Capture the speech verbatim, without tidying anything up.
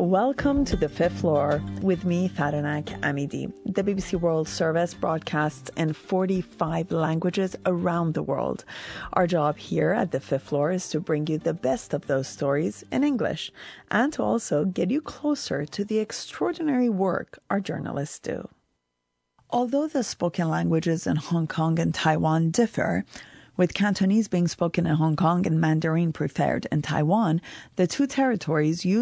Welcome to the fifth floor with me, Faranak Amidi. The B B C World Service broadcasts in forty-five languages around the world. Our job here at the fifth floor is to bring you the best of those stories in English and to also get you closer to the extraordinary work our journalists do. Although the spoken languages in Hong Kong and Taiwan differ, with Cantonese being spoken in Hong Kong and Mandarin preferred in Taiwan, the two territories use